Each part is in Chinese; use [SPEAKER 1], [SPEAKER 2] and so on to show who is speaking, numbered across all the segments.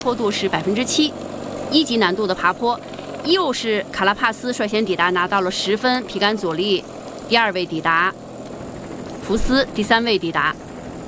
[SPEAKER 1] 坡度是7%，1级难度的爬坡，又是卡拉帕斯率先抵达，拿到了10分，皮甘佐利第2位抵达，福斯第3位抵达，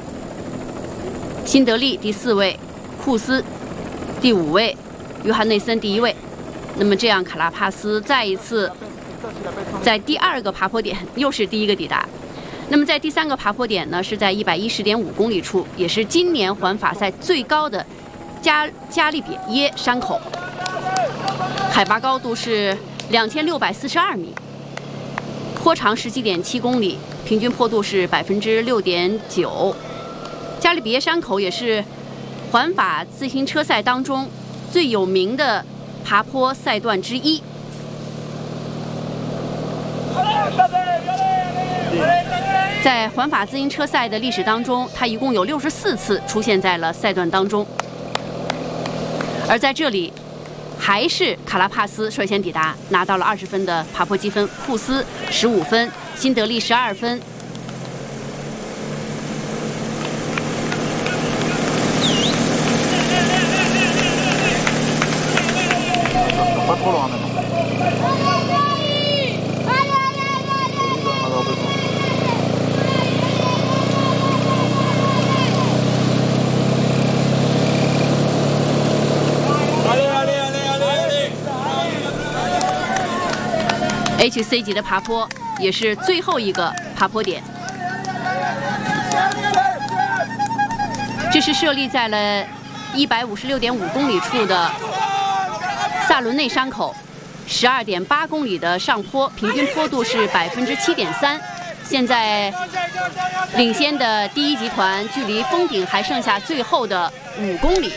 [SPEAKER 1] 辛德利第4位，库斯第5位，约翰内森第1位。那么这样，卡拉帕斯再一次在第2个爬坡点又是第1个抵达。那么在第3个爬坡点呢，是在110.5公里处，也是今年环法赛最高的加利比耶山口，海拔高度是2642米，坡长17.7公里，平均坡度是6.9%。加利比耶山口也是环法自行车赛当中最有名的爬坡赛段之一。在环法自行车赛的历史当中，它一共有64次出现在了赛段当中。而在这里，还是卡拉帕斯率先抵达，拿到了20分的爬坡积分，库斯15分，辛德利12分。HC 级的爬坡也是最后一个爬坡点，这是设立在了156.5公里处的萨伦内山口，12.8公里的上坡，平均坡度是7.3%。现在领先的第1集团距离峰顶还剩下最后的5公里。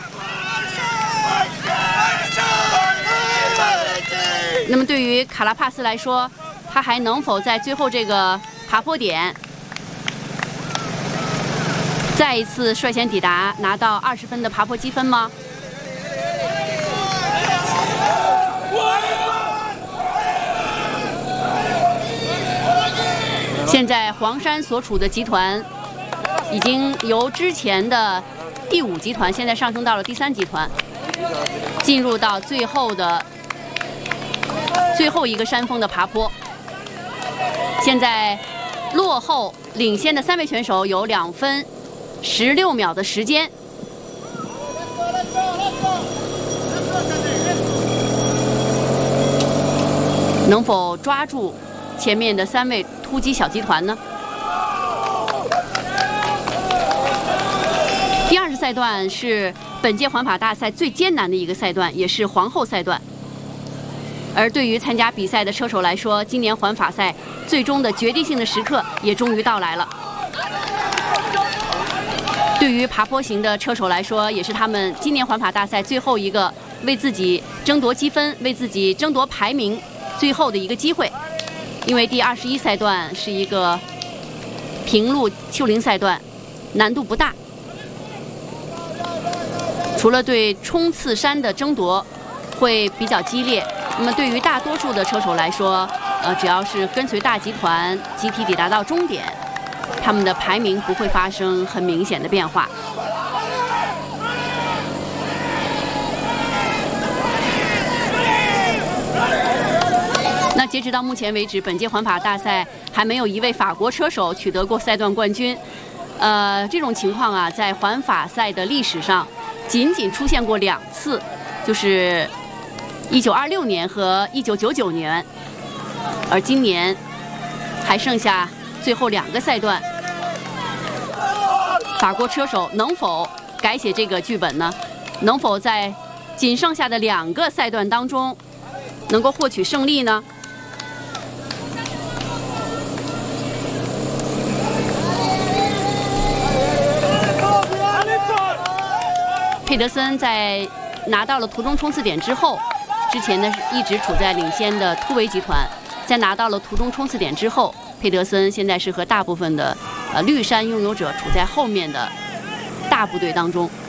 [SPEAKER 1] 那么对于卡拉帕斯来说，他还能否在最后这个爬坡点再一次率先抵达，拿到20分的爬坡积分吗？现在黄山所处的集团已经由之前的第5集团现在上升到了第3集团，进入到最后一个山峰的爬坡。现在落后领先的3位选手有2分16秒的时间。能否抓住前面的3位突击小集团呢？第20赛段是本届环法大赛最艰难的一个赛段，也是皇后赛段。而对于参加比赛的车手来说，今年环法赛最终的决定性的时刻也终于到来了。对于爬坡型的车手来说，也是他们今年环法大赛最后一个为自己争夺积分、为自己争夺排名最后的一个机会。因为第21赛段是一个平路丘陵赛段，难度不大，除了对冲刺山的争夺会比较激烈，那么对于大多数的车手来说，只要是跟随大集团集体抵达到终点，他们的排名不会发生很明显的变化。那截止到目前为止，本届环法大赛还没有一位法国车手取得过赛段冠军。这种情况啊，在环法赛的历史上仅仅出现过2次，就是1926年和1999年，而今年还剩下最后2个赛段，法国车手能否改写这个剧本呢？能否在仅剩下的2个赛段当中能够获取胜利呢？佩德森在拿到了途中冲刺点之后，之前呢一直处在领先的突围集团，在拿到了途中冲刺点之后，佩德森现在是和大部分的绿山拥有者处在后面的大部队当中。